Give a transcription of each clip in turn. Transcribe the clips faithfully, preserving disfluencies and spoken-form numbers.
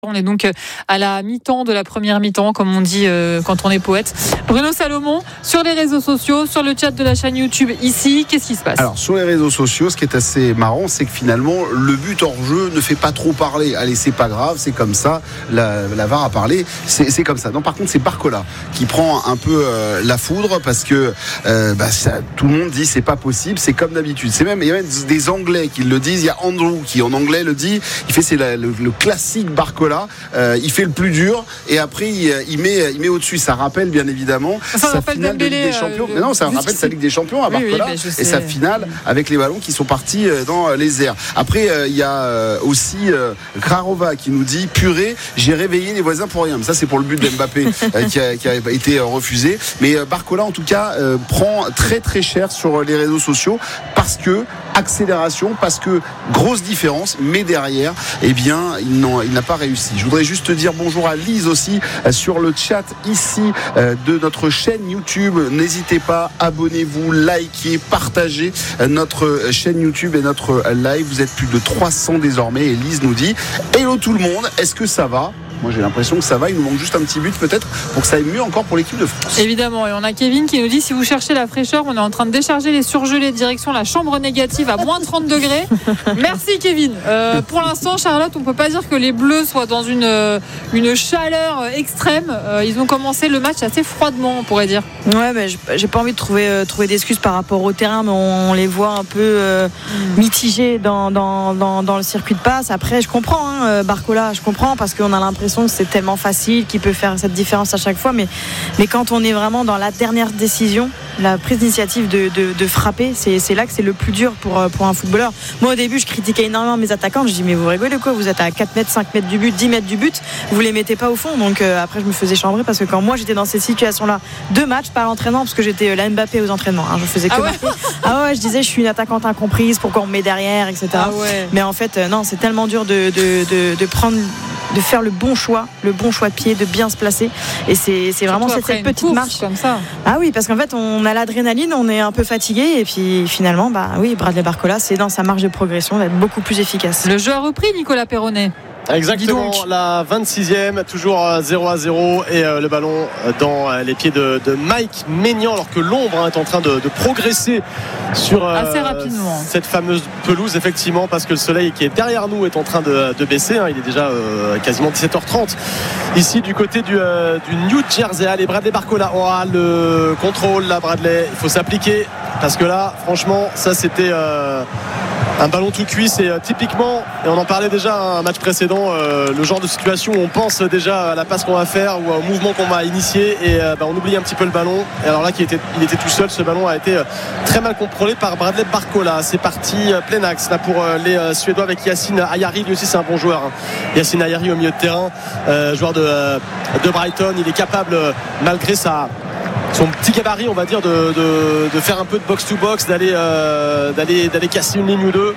On est donc à la mi-temps de la première mi-temps, comme on dit euh, quand on est poète. Bruno Salomon, sur les réseaux sociaux, sur le chat de la chaîne YouTube ici, qu'est-ce qui se passe ? Alors sur les réseaux sociaux, ce qui est assez marrant, c'est que finalement le but hors jeu ne fait pas trop parler. Allez, c'est pas grave, c'est comme ça. La, la V A R a parlé, c'est, c'est comme ça. Non, par contre, c'est Barcola qui prend un peu euh, la foudre parce que euh, bah, ça, tout le monde dit c'est pas possible, c'est comme d'habitude. C'est même il y a même des Anglais qui le disent. Il y a Andrew qui en anglais le dit. Il fait c'est la, le, le classique Barcola. Euh, il fait le plus dur et après il, il met il met au-dessus. Ça rappelle bien évidemment ça sa rappelle finale Dembélé, de Ligue des Champions. euh, Mais non, ça rappelle sa Ligue des Champions à oui, Barcola oui, et sa finale avec les ballons qui sont partis dans les airs. Après euh, il y a euh, aussi euh, Krarova qui nous dit purée, j'ai réveillé les voisins pour rien. Mais ça c'est pour le but d'Mbappé euh, qui, a, qui a été euh, refusé. Mais euh, Barcola en tout cas euh, prend très très cher sur les réseaux sociaux parce que accélération, parce que grosse différence, mais derrière, eh bien, il, il n'a pas réussi. Je voudrais juste te dire bonjour à Lise aussi euh, sur le chat ici euh, de notre chaîne YouTube. N'hésitez pas, abonnez-vous, likez, partagez euh, notre chaîne YouTube et notre euh, live. Vous êtes plus de trois cents désormais et Lise nous dit hello tout le monde, est-ce que ça va ? Moi j'ai l'impression que ça va, il nous manque juste un petit but peut-être pour que ça aille mieux encore pour l'équipe de France. Évidemment, et on a Kevin qui nous dit si vous cherchez la fraîcheur, on est en train de décharger les surgelés direction la chambre négative à moins trente degrés. Merci Kevin. Euh, pour l'instant Charlotte, on peut pas dire que les Bleus soient dans une, une chaleur extrême. Euh, ils ont commencé le match assez froidement, on pourrait dire. Ouais, mais j'ai pas envie de trouver, euh, trouver d'excuses par rapport au terrain, mais on, on les voit un peu euh, mitigés dans, dans, dans, dans le circuit de passe. Après je comprends hein, Barcola, je comprends parce qu'on a l'impression que c'est tellement facile qu'il peut faire cette différence à chaque fois, mais, mais quand on est vraiment dans la dernière décision, la prise d'initiative de, de, de frapper, c'est, c'est là que c'est le plus dur pour, pour un footballeur. Moi au début je critiquais énormément mes attaquants, je dis mais vous rigolez quoi, vous êtes à quatre mètres, cinq mètres du but, dix mètres du but, vous les mettez pas au fond. Donc euh, après je me faisais chambrer parce que quand moi j'étais dans ces situations là, deux matchs par l'entraînement, parce que j'étais la Mbappé aux entraînements, hein, je faisais que ah ouais, ah ouais je disais je suis une attaquante incomprise, pourquoi on me met derrière, etc. Ah ouais. Mais en fait euh, non, c'est tellement dur de, de, de, de prendre de faire le bon choix, le bon choix de pied, de bien se placer. Et c'est, c'est vraiment cette, cette petite marche comme ça. Ah oui, parce qu'en fait, on a l'adrénaline, on est un peu fatigué, et puis finalement, bah oui, Bradley Barcola, c'est dans sa marge de progression d'être beaucoup plus efficace. Le jeu a repris, Nicolas Perronnet. Exactement, la vingt-sixième, toujours zéro à zéro et euh, le ballon dans euh, les pieds de, de Mike Maignan, alors que l'ombre hein, est en train de, de progresser sur euh, assez rapidement cette fameuse pelouse, effectivement, parce que le soleil qui est derrière nous est en train de, de baisser, hein, il est déjà euh, quasiment dix-sept heures trente ici du côté du, euh, du New Jersey. Allez, Bradley Barcola aura le contrôle là, Bradley, il faut s'appliquer parce que là, franchement, ça c'était euh, un ballon tout cuit, c'est euh, typiquement, et on en parlait déjà un match précédent, euh, le genre de situation où on pense déjà à la passe qu'on va faire ou au mouvement qu'on va initier et euh, bah, on oublie un petit peu le ballon. Et alors là, il était, il était tout seul, ce ballon a été euh, très mal contrôlé par Bradley Barcola. C'est parti euh, plein axe là pour euh, les euh, Suédois avec Yacine Ayari, lui aussi c'est un bon joueur. Hein. Yacine Ayari au milieu de terrain, euh, joueur de, euh, de Brighton, il est capable euh, malgré sa son petit gabarit on va dire de, de, de faire un peu de box to box, d'aller, euh, d'aller, d'aller casser une ligne ou deux,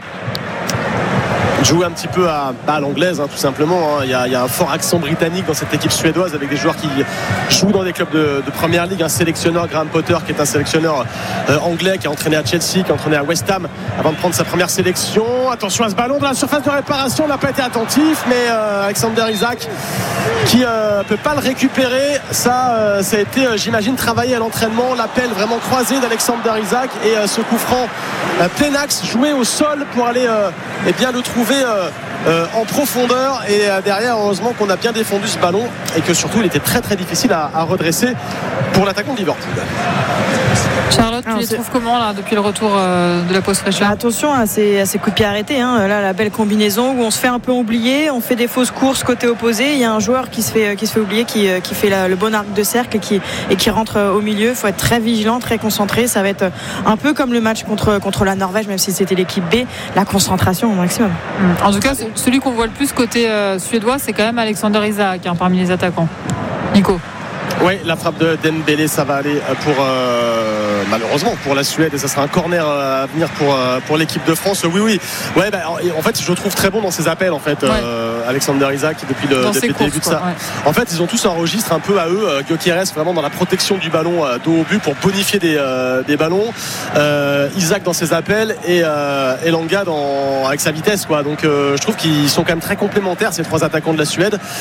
jouer un petit peu à, bah, à l'anglaise hein, tout simplement hein. il, y a, il y a un fort accent britannique dans cette équipe suédoise avec des joueurs qui jouent dans des clubs de, de première ligue, un sélectionneur Graham Potter qui est un sélectionneur euh, anglais qui a entraîné à Chelsea, qui a entraîné à West Ham avant de prendre sa première sélection. Attention à ce ballon de la surface de réparation, on n'a pas été attentif, mais euh, Alexander Isak qui ne euh, peut pas le récupérer. Ça, euh, ça a été euh, j'imagine travaillé à l'entraînement, l'appel vraiment croisé d'Alexander Isak et euh, ce coup franc euh, plein axe joué au sol pour aller euh, eh bien, le trouver Euh, euh, en profondeur et euh, derrière heureusement qu'on a bien défendu ce ballon et que surtout il était très très difficile à, à redresser pour l'attaquant de Liverpool. Charlotte, tu Alors, les c'est... trouves comment là depuis le retour euh, de la pause fraîcheur? Bah, attention à ces, à ces coups de pied arrêtés hein. Là la belle combinaison où on se fait un peu oublier, on fait des fausses courses côté opposé, il y a un joueur qui se fait, qui se fait oublier, qui, qui fait la, le bon arc de cercle et qui, et qui rentre au milieu. Il faut être très vigilant, très concentré, ça va être un peu comme le match contre, contre la Norvège, même si c'était l'équipe B, la concentration au maximum. En tout cas celui qu'on voit le plus côté euh, suédois, c'est quand même Alexander Isak hein, parmi les attaquants. Nico. Oui, la frappe de Dembélé, ça va aller pour euh, malheureusement pour la Suède et ça sera un corner à venir pour pour l'équipe de France. Oui, oui. Ouais, bah, en fait, je le trouve très bon dans ses appels en fait. Ouais. Euh, Alexander Isak depuis le, depuis le début de ça. Ouais. En fait, ils ont tous un registre un peu à eux. Euh, Gyökeres vraiment dans la protection du ballon euh, dos au but pour bonifier des euh, des ballons. Euh, Isak dans ses appels et euh, Elanga dans avec sa vitesse quoi. Donc, euh, je trouve qu'ils sont quand même très complémentaires ces trois attaquants de la Suède.